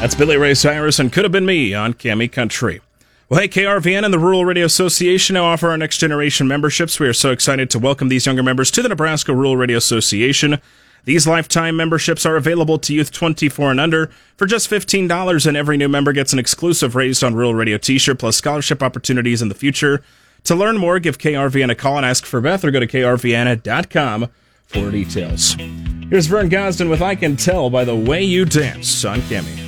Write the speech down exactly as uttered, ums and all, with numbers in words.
That's Billy Ray Cyrus and Could Have Been Me on Cami Country. Well, hey, K R V N and the Rural Radio Association now offer our Next Generation memberships. We are so excited to welcome these younger members to the Nebraska Rural Radio Association. These lifetime memberships are available to youth twenty-four and under for just fifteen dollars, and every new member gets an exclusive Raised on Rural Radio t-shirt plus scholarship opportunities in the future. To learn more, give K R V N a call and ask for Beth, or go to K R V N dot com for details. Here's Vern Gosden with I Can Tell by the Way You Dance on Cami.